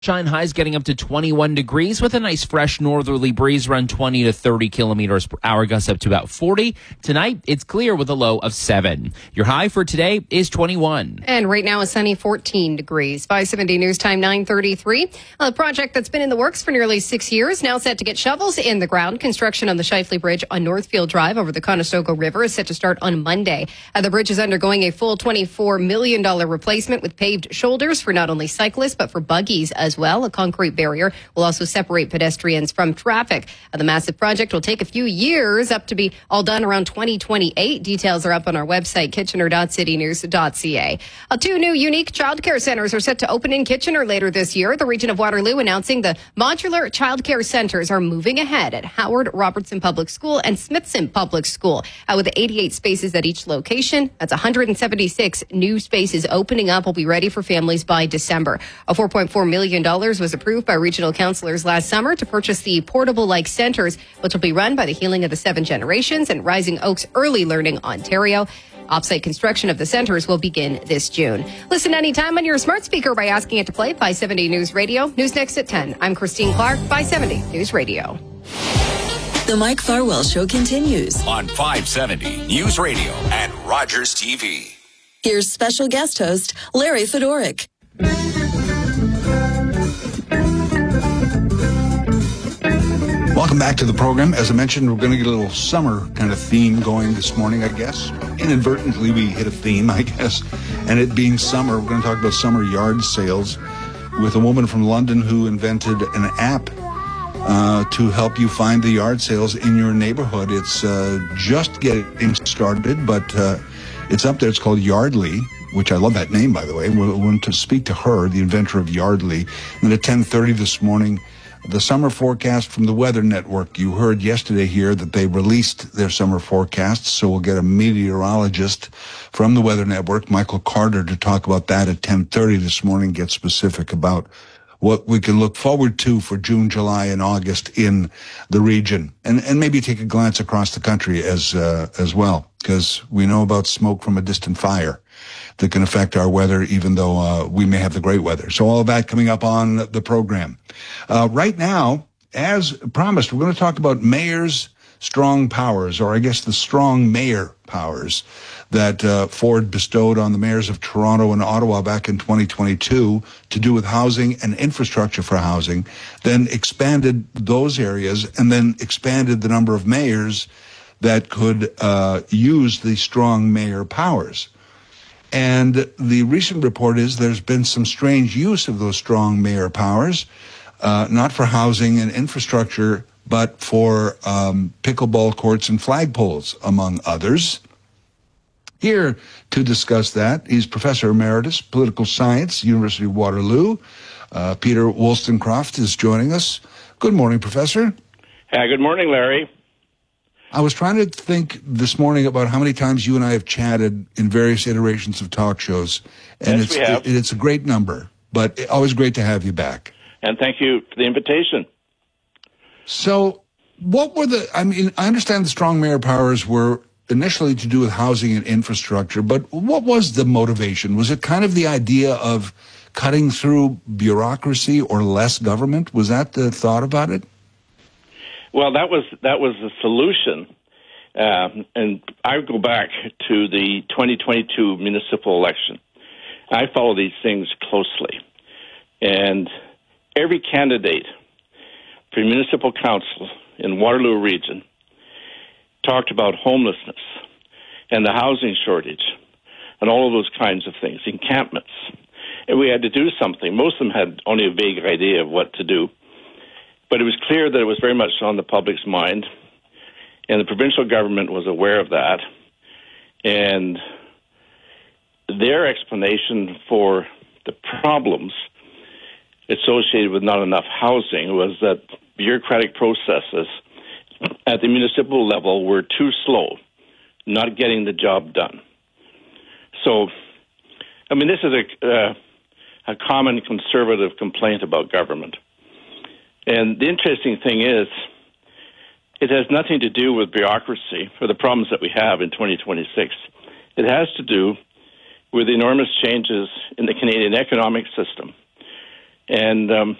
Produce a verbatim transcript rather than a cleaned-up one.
Shine highs getting up to twenty-one degrees with a nice fresh northerly breeze around twenty to thirty kilometers per hour, gusts up to about forty. Tonight, it's clear with a low of seven. Your high for today is twenty-one. And right now, a sunny fourteen degrees. five seventy News Time, nine thirty-three. A project that's been in the works for nearly six years, now set to get shovels in the ground. Construction on the Shifley Bridge on Northfield Drive over the Conestoga River is set to start on Monday. Uh, the bridge is undergoing a full twenty-four million dollars replacement with paved shoulders for not only cyclists, but for buggies as well. A concrete barrier will also separate pedestrians from traffic. Uh, the massive project will take a few years, up to be all done around twenty twenty-eight. Details are up on our website, kitchener dot city news dot c a. Uh, two new unique childcare centers are set to open in Kitchener later this year. The region of Waterloo announcing the modular childcare centers are moving ahead at Howard Robertson Public School and Smithson Public School. Uh, with eighty-eight spaces at each location, that's one hundred seventy-six new spaces opening up. Will be ready for families by December. A four point four million dollars was approved by regional councillors last summer to purchase the portable-like centres, which will be run by the Healing of the Seven Generations and Rising Oaks Early Learning Ontario. Offsite construction of the centres will begin this June. Listen anytime on your smart speaker by asking it to play five seventy News Radio. News next at ten. I'm Christine Clark, five seventy News Radio. The Mike Farwell Show continues on five seventy News Radio and Rogers T V. Here's special guest host Larry Fedoruk. Welcome back to the program. As I mentioned, we're going to get a little summer kind of theme going this morning, I guess. Inadvertently, we hit a theme, I guess. And it being summer, we're going to talk about summer yard sales with a woman from London who invented an app uh, to help you find the yard sales in your neighborhood. It's uh, just getting started, but uh, it's up there. It's called Yardly, which I love that name, by the way. We're going to speak to her, the inventor of Yardly. And at ten thirty this morning, the summer forecast from the Weather Network. You heard yesterday here that they released their summer forecasts, so we'll get a meteorologist from the Weather Network, Michael Carter, to talk about that at ten thirty this morning, get specific about what we can look forward to for June, July, and August in the region, and and maybe take a glance across the country as uh, as well, because we know about smoke from a distant fire that can affect our weather, even though uh, we may have the great weather. So all of that coming up on the program. Uh, right now, as promised, we're going to talk about mayor's strong powers, or I guess the strong mayor powers that uh, Ford bestowed on the mayors of Toronto and Ottawa back in twenty twenty-two to do with housing and infrastructure for housing, then expanded those areas and then expanded the number of mayors that could uh, use the strong mayor powers. And the recent report is there's been some strange use of those strong mayor powers, uh, not for housing and infrastructure, but for um, pickleball courts and flagpoles, among others. Here to discuss that is Professor Emeritus, Political Science, University of Waterloo. Uh, Peter Wollstonecroft is joining us. Good morning, Professor. Uh, good morning, Larry. I was trying to think this morning about how many times you and I have chatted in various iterations of talk shows, and yes, it's we have. It, it's a great number, but always great to have you back. And thank you for the invitation. So, what were the? I mean, I understand the strong mayor powers were initially to do with housing and infrastructure, but what was the motivation? Was it kind of the idea of cutting through bureaucracy or less government? Was that the thought about it? Well, that was that was the solution, um, and I go back to the twenty twenty-two municipal election. I follow these things closely, and every candidate for municipal council in Waterloo region talked about homelessness and the housing shortage and all of those kinds of things, encampments, and we had to do something. Most of them had only a vague idea of what to do. But it was clear that it was very much on the public's mind, and the provincial government was aware of that. And their explanation for the problems associated with not enough housing was that bureaucratic processes at the municipal level were too slow, not getting the job done. So, I mean, this is a, uh, a common conservative complaint about government. And the interesting thing is, it has nothing to do with bureaucracy or the problems that we have in twenty twenty-six. It has to do with enormous changes in the Canadian economic system And um,